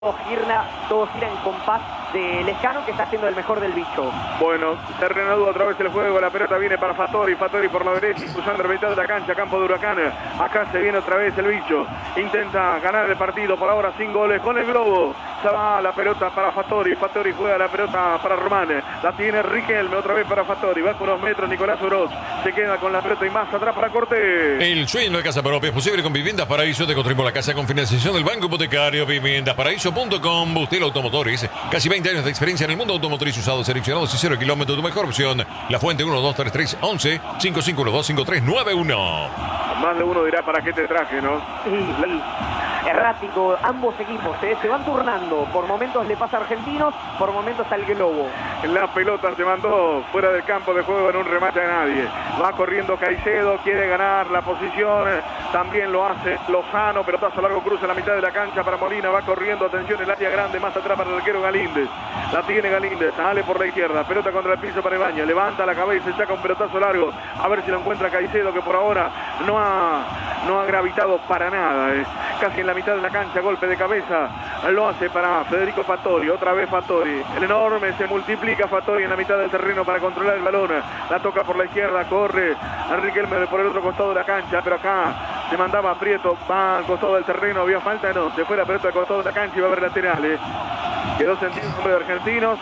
todo gira en compás de Lescano, que está haciendo el mejor del bicho. Bueno, se reanudó otra vez el juego, la pelota viene para Fattori por la derecha, cruzando la mitad de la cancha, campo de Huracán. Acá se viene otra vez el bicho, intenta ganar el partido, por ahora sin goles, con el globo. Se va la pelota para Fattori juega la pelota para Román, la tiene Riquelme, otra vez para Fattori, va con unos metros Nicolás Oroz, se queda con la pelota y más atrás para Cortés. El sueño de casa propia es posible con Viviendas Paraíso. Te construimos la casa con financiación del Banco Hipotecario. Viviendasparaíso.com. Bustel Automotores, casi 20 años de experiencia en el mundo automotriz, usados, seleccionados y 0 kilómetros. Tu mejor opción. La Fuente 1233 11 5512 5391. Más de uno dirá para qué te traje, ¿no? Sí. Errático, ambos equipos, se van turnando. Por momentos le pasa a Argentinos, por momentos al globo. La pelota se mandó fuera del campo de juego en un remate a nadie. Va corriendo Caicedo, quiere ganar la posición. También lo hace Lozano, pelotazo largo, cruza la mitad de la cancha para Molina. Va corriendo, atención, el área grande, más atrás para el arquero Galíndez. La tiene Galíndez, sale por la izquierda. Pelota contra el piso para Ibáñez. Levanta la cabeza y saca un pelotazo largo. A ver si lo encuentra Caicedo, que por ahora no ha gravitado para nada. Casi en la mitad de la cancha, golpe de cabeza, lo hace para Federico Fattori, otra vez Fattori, el enorme, se multiplica Fattori en la mitad del terreno para controlar el balón, la toca por la izquierda, corre a Riquelme por el otro costado de la cancha, pero acá se mandaba Prieto, va al costado del terreno, había falta, no, se fue la pelota al costado de la cancha y va a haber laterales, quedó sentido el nombre de Argentinos.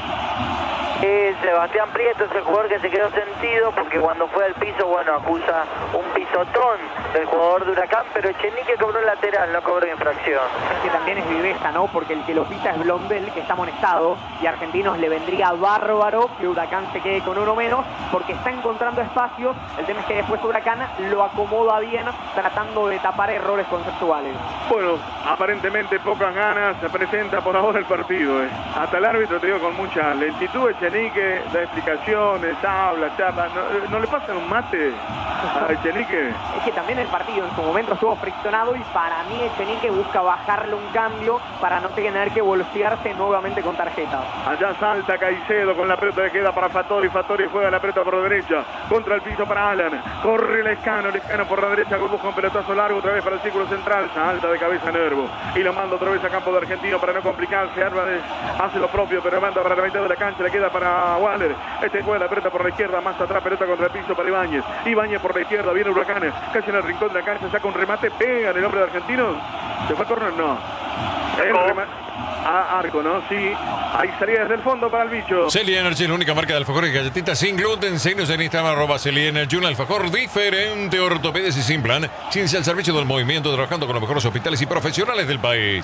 Sebastián Prieto es el jugador que se quedó sentido porque cuando fue al piso, bueno, acusa un pisotón del jugador de Huracán, pero Echenique cobró el lateral, no cobró infracción. Es que también es viveza, ¿no? Porque el que lo pisa es Blondel, que está amonestado, y a Argentinos le vendría bárbaro que Huracán se quede con uno menos, porque está encontrando espacios. El tema es que después Huracán lo acomoda bien, tratando de tapar errores conceptuales. Bueno, aparentemente pocas ganas, se presenta por ahora el partido. Hasta el árbitro, te digo, con mucha lentitud. Echenique da explicaciones, habla, charla. ¿No le pasan un mate a Echenique? Es que también el partido en su momento estuvo friccionado y para mí Echenique busca bajarle un cambio para no tener que bolsearse nuevamente con tarjetas. Allá salta Caicedo con la pelota que queda para Fattori juega la pelota por la derecha, contra el piso para Alan, corre Lescano por la derecha, busca un pelotazo largo otra vez para el círculo central, salta de cabeza Nervo y lo manda otra vez a campo de Argentino para no complicarse. Álvarez hace lo propio, pero manda para la mitad de la cancha, le queda para Waller, juega la pelota por la izquierda, más atrás, pelota contra el piso para Ibáñez por la izquierda, viene Huracán, casi en el rincón de la cancha, saca un remate, pega en el hombre de Argentinos, ¿se fue a córner? No. El remate arco, ¿no? Sí. Ahí salía desde el fondo para el bicho. Celia Energy, la única marca de alfajores y galletitas sin gluten. Seguinos en Instagram, @Celia Energy, un alfajor diferente, ortopedes y sin plan. Ciencia al servicio del movimiento, trabajando con los mejores hospitales y profesionales del país.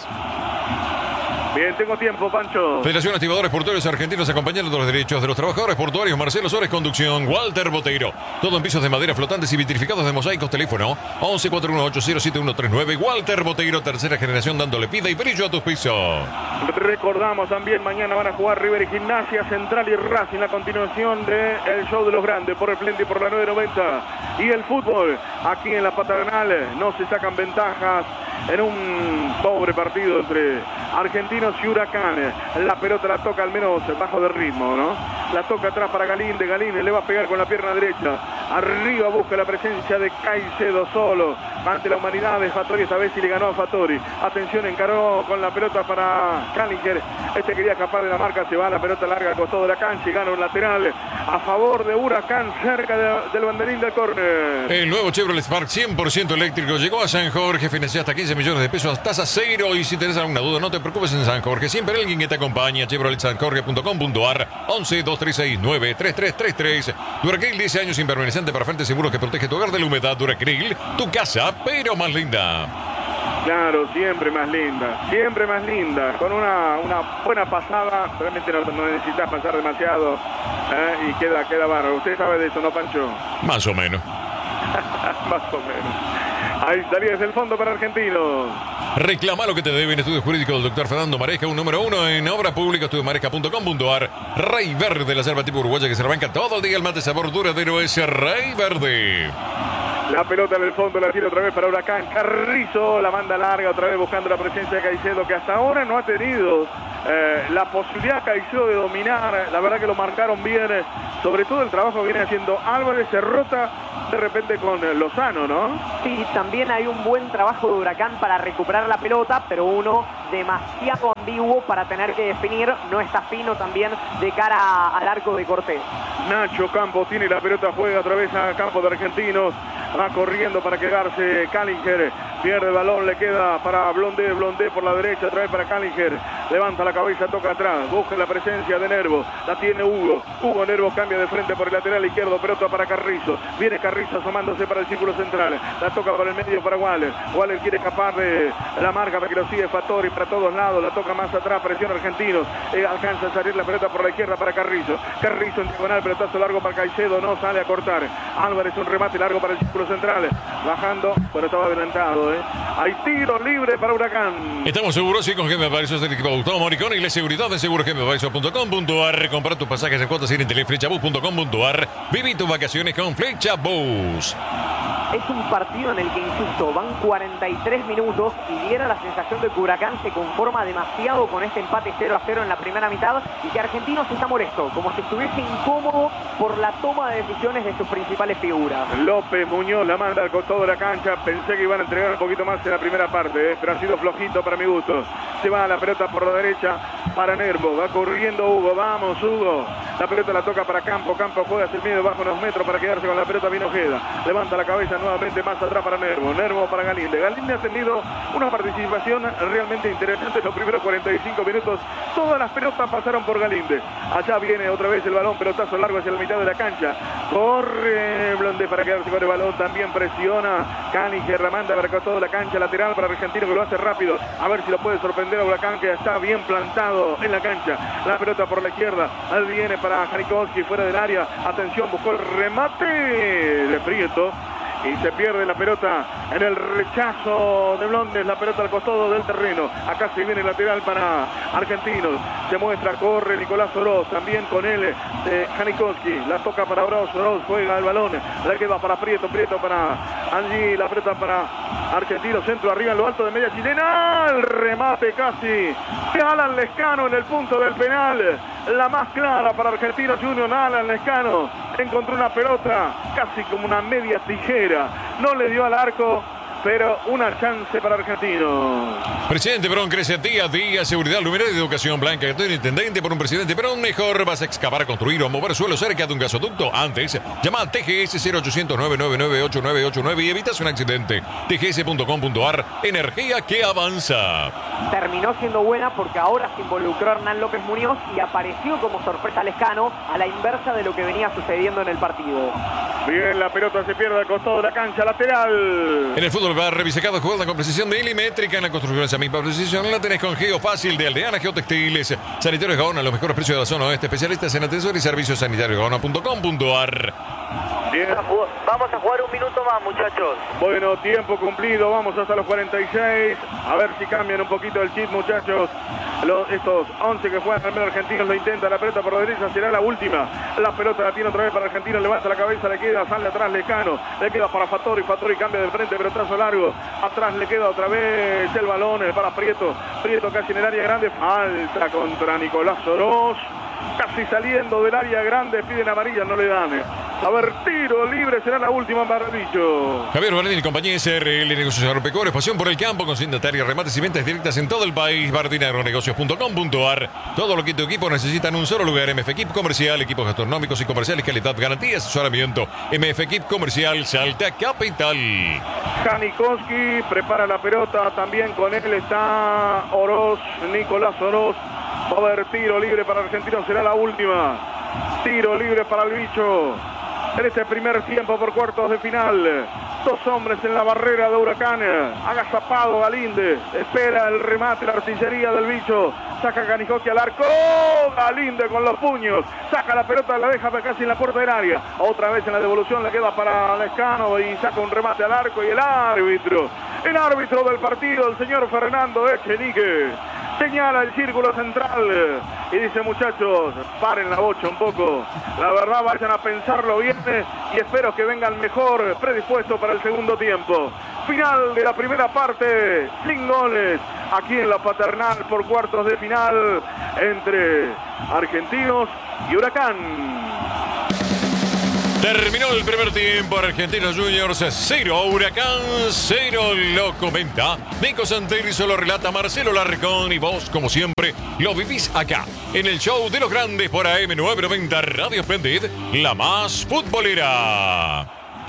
Bien, tengo tiempo, Pancho. Federación Activadores Portuarios Argentinos, acompañando los derechos de los trabajadores portuarios. Marcelo Sores, conducción. Walter Boteiro. Todo en pisos de madera flotantes y vitrificados de mosaicos. Teléfono 11 418 07139. Walter Boteiro, tercera generación, dándole vida y brillo a tus pisos. Recordamos también, mañana van a jugar River y Gimnasia, Central y Racing, la continuación del show de los grandes, por el Plenty, por la 990. Y el fútbol, aquí en la Paternal, no se sacan ventajas en un pobre partido entre Argentinos y Huracán. La pelota la toca al menos bajo de ritmo, ¿no? La toca atrás para Galíndez, le va a pegar con la pierna derecha. Arriba busca la presencia de Caicedo solo ante la humanidad de Fattori, esta vez sí le ganó a Fattori. Atención, encaró con la pelota para Kallinger. Quería escapar de la marca, se va la pelota larga al costado de la cancha y gana un lateral a favor de Huracán cerca del banderín del córner. El nuevo Chevrolet Spark 100% eléctrico llegó a San Jorge, financia hasta 15 millones de pesos, tasa cero. Y si tenés alguna duda, no te preocupes, en San Jorge siempre alguien que te acompaña. ChevroletSanJorge.com.ar 11 236 93333. Duracril, 10 años impermeabilizante para frentes seguros que protege tu hogar de la humedad. Duracril, tu casa, pero más linda. Claro, siempre más linda, con una buena pasada, realmente no necesitas pasar demasiado, y queda bárbaro. Usted sabe de eso, ¿no, Pancho? Más o menos. Más o menos. Ahí salía desde el fondo para Argentinos. Reclama lo que te deben. Estudio jurídico del doctor Fernando Maresca, un número 1 en obra pública, estudiomaresca.com.ar. Rey Verde, la selva tipo uruguaya que se arranca todo el día. El mate sabor duradero es Rey Verde. La pelota en el fondo la tira otra vez para Huracán. Carrizo la manda larga otra vez buscando la presencia de Caicedo, que hasta ahora no ha tenido la posibilidad Caicedo de dominar. La verdad que lo marcaron bien sobre todo el trabajo que viene haciendo Álvarez, se rota de repente con Lozano, ¿no? Sí, también hay un buen trabajo de Huracán para recuperar la pelota, pero uno demasiado ambiguo para tener que definir, no está fino también de cara al arco de Cortés. Nacho Campos tiene la pelota, juega otra vez a campo de Argentinos, va corriendo para quedarse Kallinger, pierde el balón, le queda para Blondé por la derecha, otra vez para Kallinger, levanta la cabeza, toca atrás, busca la presencia de Nervo, la tiene Hugo Nervo cambia de frente por el lateral izquierdo, pelota para Carrizo, viene Carrizo asomándose para el círculo central, la toca para el medio para Waller quiere escapar de la marca para que lo sigue Fattori para todos lados, la toca más atrás, presiona Argentinos, alcanza a salir la pelota por la izquierda para Carrizo en diagonal, pelotazo largo para Caicedo, no sale a cortar, Álvarez un remate largo para el círculo central, bajando, pero estaba adelantado, hay tiro libre para Huracán. Estamos seguros, sí, con GM Vallesos del equipo Gustavo Moricón y la seguridad de segurogmvallesos.com.ar. Comprar tus pasajes en cuotas en teleflechabus.com.ar. Viví tus vacaciones con Flechabus. Es un partido en el que, insisto, van 43 minutos y diera la sensación de que Huracán se conforma demasiado con este empate 0-0 en la primera mitad y que Argentinos está molesto, como si estuviese incómodo por la toma de decisiones de sus principales figuras. López Muñoz la manda al costado de la cancha, pensé que iban a entregar un poquito más en la primera parte, pero ha sido flojito para mi gusto. Se va la pelota por la derecha para Nervo, va corriendo Hugo, vamos Hugo, la pelota la toca para Campo juega hacia el medio, bajo unos metros para quedarse con la pelota bien Ojeda, levanta la cabeza nuevamente más atrás para Nervo para Galinde ha tenido una participación realmente interesante en los primeros 45 minutos, todas las pelotas pasaron por Galinde, allá viene otra vez el balón, pelotazo largo hacia la mitad de la cancha, corre Blondé para quedarse con el balón, también presiona Kallinger, la manda para toda la cancha, lateral para Argentino que lo hace rápido, a ver si lo puede sorprender a Huracán que está bien plantado en la cancha, la pelota por la izquierda, ahí viene para Janikowski fuera del área, atención, buscó el remate de Prieto y se pierde la pelota en el rechazo de Blondes, la pelota al costado del terreno, acá se viene el lateral para Argentinos, se muestra, corre Nicolás Oroz, también con él Janikowski, la toca para Oroz juega el balón, la queda para Prieto para Angie, la pelota para Argentinos, centro arriba en lo alto de media chilena, el remate casi de Alan Lescano en el punto del penal, la más clara para Argentinos Junior. Alan Lescano encontró una pelota casi como una media tijera, no le dio al arco, pero una chance para Argentinos. Presidente Perón crece día a día. Seguridad, luminaria y educación blanca. Intendente por un presidente Perón mejor. Vas a excavar, construir o mover suelo cerca de un gasoducto. Antes, llama al TGS 0800 999 8989 y evitas un accidente. tgs.com.ar. Energía que avanza. Terminó siendo buena porque ahora se involucró Hernán López Muñoz y apareció como sorpresa Lescano, a la inversa de lo que venía sucediendo en el partido. Bien, la pelota se pierde al costado de la cancha, lateral. En el fútbol va revisecado, jugada con precisión milimétrica. En la construcción esa misma precisión la tenés con Geo Fácil de Aldeana Geotextiles. Sanitarios Gaona, los mejores precios de la zona oeste. Especialistas en atención y servicios sanitarios. Gaona.com.ar. Bien. Vamos a jugar un minuto más, muchachos. Bueno, tiempo cumplido, vamos hasta los 46. A ver si cambian un poquito el chip, muchachos. Estos 11 que juegan también argentinos lo intentan, la pelota por la derecha será la última. La pelota la tiene otra vez para Argentinos, levanta la cabeza, le queda, sale atrás Lescano, le queda para Fattori cambia de frente, pelotazo largo, atrás le queda otra vez el balón para Prieto casi en el área grande, falta contra Nicolás Oroz. Casi saliendo del área grande, piden amarilla, no le dan. A ver, tiro libre, será la última para dicho. Javier Bardini y compañía SRL Negocios Agropecuarios, pasión por el campo, consignataria, remates y ventas directas en todo el país. Bardinaagronegocios.com.ar. Todo lo que tu equipo necesita en un solo lugar. MF Equip Comercial, equipos gastronómicos y comerciales, calidad, garantía, asesoramiento. MF Equip Comercial, Salta Capital. Janikowski prepara la pelota, también con él está Oroz, Nicolás Oroz. Va a haber tiro libre para Argentinos, será la última. Tiro libre para el bicho. En este primer tiempo por cuartos de final. Dos hombres en la barrera de Huracán. Agazapado Galinde. Espera el remate, la artillería del bicho. Saca Janikowski al arco. Galinde con los puños. Saca la pelota, la deja casi en la puerta del área. Otra vez en la devolución le queda para Lescano y saca un remate al arco y el árbitro. El árbitro del partido, el señor Fernando Echenique. Señala el círculo central y dice, muchachos, paren la bocha un poco. La verdad, vayan a pensarlo bien y espero que vengan mejor predispuestos para el segundo tiempo. Final de la primera parte, sin goles, aquí en la Paternal por cuartos de final entre Argentinos y Huracán. Terminó el primer tiempo, Argentinos Juniors 0, Huracán 0, lo comenta Nico Santerizo, lo relata Marcelo Larricón y vos, como siempre, lo vivís acá, en el show de los grandes por AM990 Radio Splendid, la más futbolera.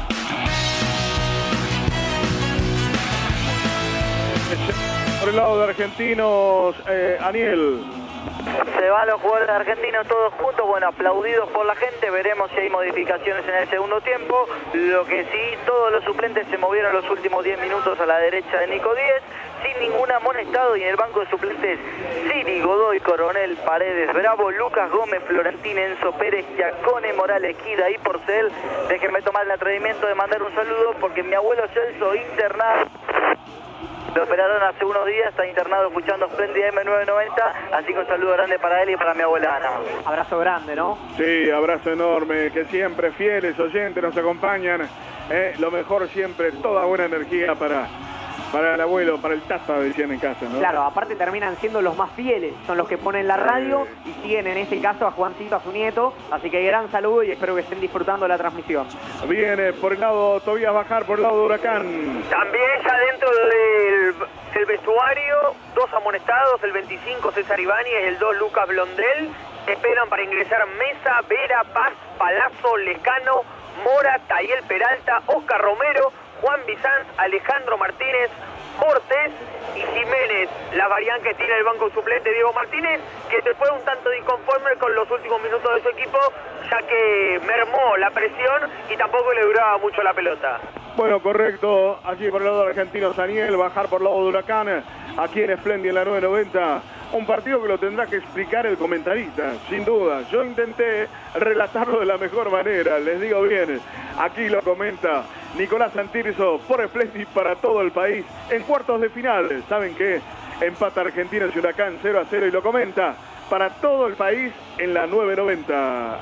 Por el lado de Argentinos, Aniel. Se van los jugadores argentinos todos juntos, bueno, aplaudidos por la gente, veremos si hay modificaciones en el segundo tiempo. Lo que sí, todos los suplentes se movieron los últimos 10 minutos a la derecha de Nico Díez, sin ningún amonestado, y en el banco de suplentes, Siri, Godoy, Coronel, Paredes, Bravo, Lucas Gómez, Florentín, Enzo Pérez, Giacone, Morales, Kida y Porcel. Déjenme tomar el atrevimiento de mandar un saludo porque mi abuelo Celso, internado, lo operaron hace unos días, está internado escuchando Splendid M990, así que un saludo grande para él y para mi abuela Ana. Abrazo grande, ¿no? Sí, abrazo enorme, que siempre fieles oyentes nos acompañan. Lo mejor siempre, toda buena energía para el abuelo, para el Tata, decían en casa, ¿no? Claro, aparte terminan siendo los más fieles, son los que ponen la radio y siguen en este caso a Juancito, a su nieto, así que gran saludo y espero que estén disfrutando la transmisión. Viene por el lado Tobías Bajar, por el lado de Huracán. También ya dentro del vestuario, 2 amonestados, el 25 César Ibáñez y el 2 Lucas Blondel. Esperan para ingresar Mesa, Vera, Paz, Palazzo, Lescano, Mora, Tayel Peralta, Oscar Romero, Juan Bizanz, Alejandro Martínez, Cortés y Jiménez. La variante que tiene el banco suplente Diego Martínez, que se fue un tanto disconforme con los últimos minutos de su equipo, ya que mermó la presión y tampoco le duraba mucho la pelota. Bueno, correcto, aquí por el lado de Argentinos, Daniel, Bajar por el lado de Huracán, aquí en Splendid en la 990. Un partido que lo tendrá que explicar el comentarista, sin duda. Yo intenté relatarlo de la mejor manera, les digo bien. Aquí lo comenta Nicolás Santirzo por Splendid para todo el país. En cuartos de final, ¿saben qué? Empata Argentinos y Huracán 0-0 y lo comenta para todo el país en la 990.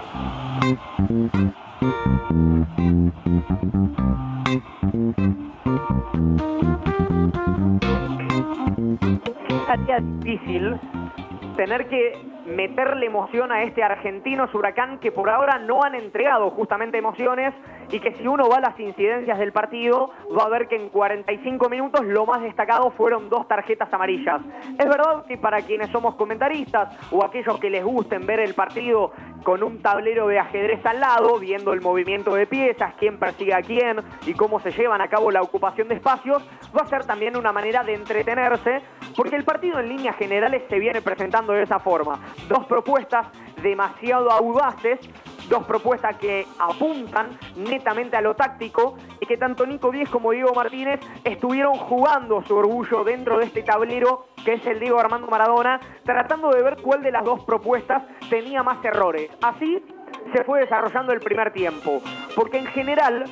Sería difícil tener que meterle emoción a este Argentinos Huracán que por ahora no han entregado justamente emociones y que si uno va a las incidencias del partido va a ver que en 45 minutos lo más destacado fueron 2 tarjetas amarillas. Es verdad que para quienes somos comentaristas o aquellos que les gusten ver el partido con un tablero de ajedrez al lado, viendo el movimiento de piezas, quién persigue a quién y cómo se llevan a cabo la ocupación de espacios, va a ser también una manera de entretenerse, porque el partido en líneas generales se viene presentando de esa forma. 2 propuestas demasiado audaces, 2 propuestas que apuntan netamente a lo táctico y que tanto Nico Díez como Diego Martínez estuvieron jugando su orgullo dentro de este tablero que es el Diego Armando Maradona, tratando de ver cuál de las 2 propuestas tenía más errores. Así se fue desarrollando el primer tiempo, porque en general,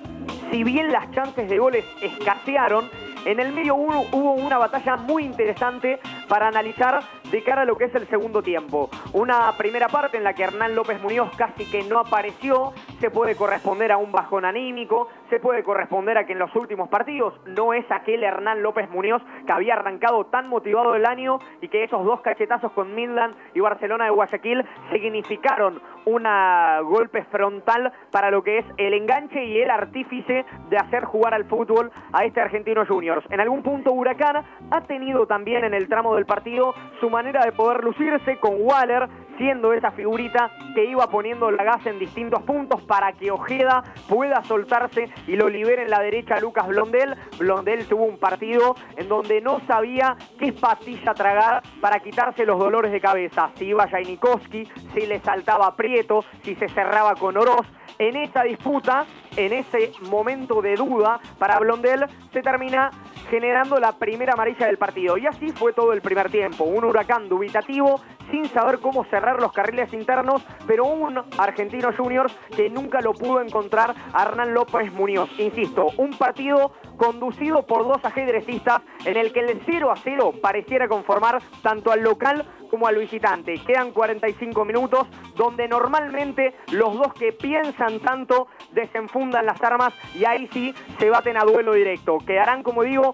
si bien las chances de goles escasearon, en el medio hubo una batalla muy interesante para analizar de cara a lo que es el segundo tiempo. Una primera parte en la que Hernán López Muñoz casi que no apareció, se puede corresponder a un bajón anímico, se puede corresponder a que en los últimos partidos no es aquel Hernán López Muñoz que había arrancado tan motivado el año y que esos 2 cachetazos con Midland y Barcelona de Guayaquil significaron un golpe frontal para lo que es el enganche y el artífice de hacer jugar al fútbol a este Argentino Juniors. En algún punto Huracán ha tenido también en el tramo del partido su manera de poder lucirse con Waller, siendo esa figurita que iba poniendo la gas en distintos puntos para que Ojeda pueda soltarse y lo libere en la derecha a Lucas Blondel. Blondel tuvo un partido en donde no sabía qué pastilla tragar para quitarse los dolores de cabeza. Si iba Jainikowski, si le saltaba Prieto, si se cerraba con Oroz. En esa disputa, en ese momento de duda para Blondel, se termina generando la primera amarilla del partido. Y así fue todo el primer tiempo. Un Huracán dubitativo, sin saber cómo cerrar los carriles internos, pero un Argentino Juniors que nunca lo pudo encontrar a Hernán López Muñoz. Insisto, un partido conducido por 2 ajedrecistas en el que el 0-0 pareciera conformar tanto al local como al visitante. Quedan 45 minutos donde normalmente los 2 que piensan tanto desenfundan las armas y ahí sí se baten a duelo directo. Quedarán, como digo,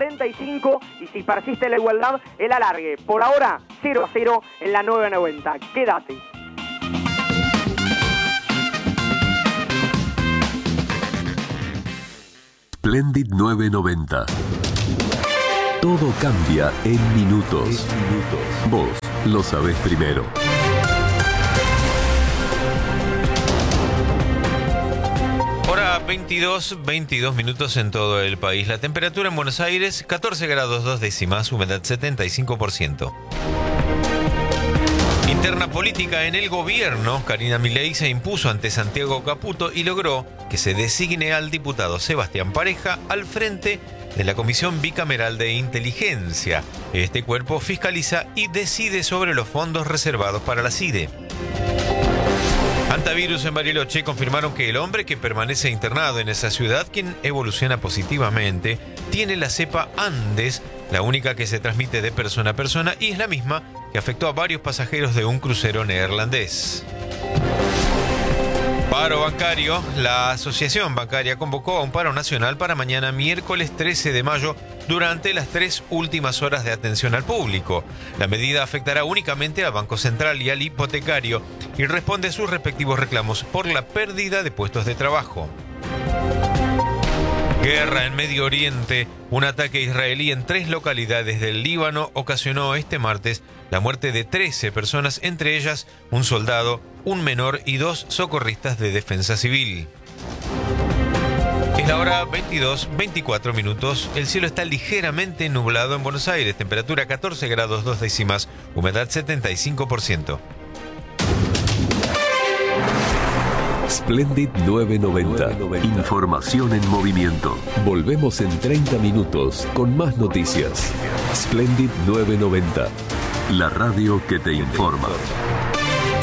45 y si persiste la igualdad, el alargue. Por ahora, 0-0 en la 990. Quédate. Splendid 990. Todo cambia en minutos. Vos lo sabés primero. Hora 22 minutos en todo el país. La temperatura en Buenos Aires, 14 grados 2 décimas, humedad 75%. Interna política en el gobierno. Karina Milei se impuso ante Santiago Caputo y logró que se designe al diputado Sebastián Pareja al frente de la Comisión Bicameral de Inteligencia. Este cuerpo fiscaliza y decide sobre los fondos reservados para la CIDE. Antivirus en Bariloche confirmaron que el hombre que permanece internado en esa ciudad, quien evoluciona positivamente, tiene la cepa Andes, la única que se transmite de persona a persona y es la misma que afectó a varios pasajeros de un crucero neerlandés. Paro bancario. La Asociación Bancaria convocó a un paro nacional para mañana miércoles 13 de mayo durante las 3 últimas horas de atención al público. La medida afectará únicamente al Banco Central y al hipotecario y responde a sus respectivos reclamos por la pérdida de puestos de trabajo. Guerra en Medio Oriente. Un ataque israelí en 3 localidades del Líbano ocasionó este martes la muerte de 13 personas, entre ellas un soldado, un menor y 2 socorristas de defensa civil. Es la hora 22:24 minutos. El cielo está ligeramente nublado en Buenos Aires. Temperatura 14 grados 2 décimas. Humedad 75%. Splendid 990. Información en movimiento. Volvemos en 30 minutos con más noticias. Splendid 990. La radio que te informa.